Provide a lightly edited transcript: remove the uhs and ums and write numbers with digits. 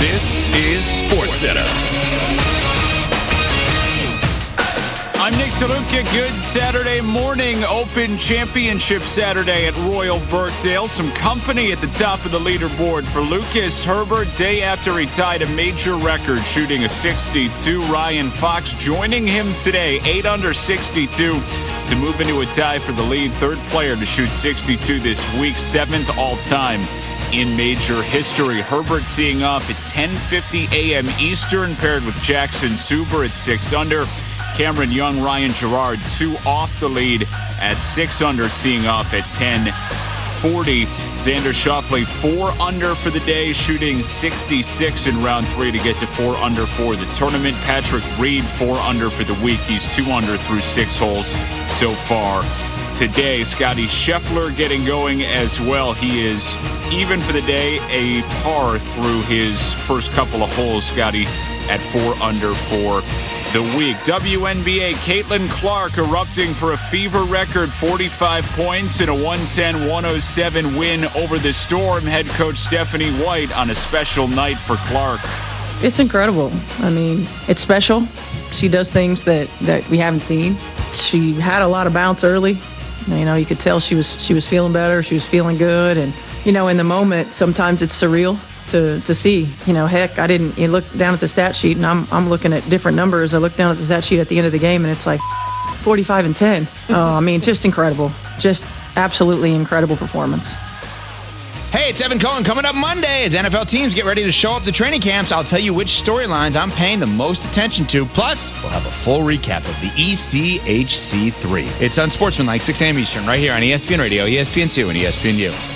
This is SportsCenter. I'm Nick DeLuca. Good Saturday morning. Open Championship Saturday at Royal Birkdale. Some company at the top of the leaderboard for Lucas Herbert. Day after he tied a major record, shooting a 62. Ryan Fox joining him today, 8 under 62, to move into a tie for the lead. Third player to shoot 62 this week, 7th all-time in major history. Herbert teeing off at 10:50 a.m. Eastern, paired with Jackson Suber at 6 under. Cameron Young, Ryan Gerard, 2 off the lead at 6 under, teeing off at 10:40. Xander Schauffele, 4 under for the day, shooting 66 in round 3 to get to 4 under for the tournament. Patrick Reed, 4 under for the week. He's 2 under through 6 holes so far today. Scotty Scheffler getting going as well. He is even for the day, a par through his first couple of holes. Scotty at 4 under for the week. WNBA, Caitlin Clark erupting for a fever record 45 points in a 110-107 win over the Storm. Head coach Stephanie White on a special night for Clark. It's incredible. I mean, it's special. She does things that we haven't seen. She had a lot of bounce early. You know, you could tell she was feeling better. She was feeling good. And, you know, in the moment, sometimes it's surreal to see. You know, heck, you look down at the stat sheet, and I'm looking at different numbers. I look down at the stat sheet at the end of the game, and it's like 45 and 10. I mean, just incredible. Just absolutely incredible performance. Hey, it's Evan Cohen. Coming up Monday as NFL teams get ready to show up to training camps, I'll tell you which storylines I'm paying the most attention to. Plus, we'll have a full recap of the ECHC3. It's Unsportsmanlike, 6 a.m. Eastern, right here on ESPN Radio, ESPN2, and ESPNU.